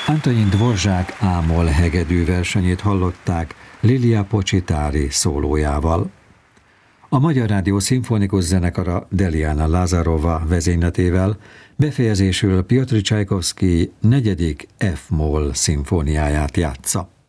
Antonin Dvorzsák ámol hegedű versenyét hallották Lilia Pocsitári szólójával. A Magyar Rádió Szimfonikus Zenekara Deliana Lázarova vezényletével befejezésül Pjotr Csajkovszkij 4. F-moll szimfóniáját játsza.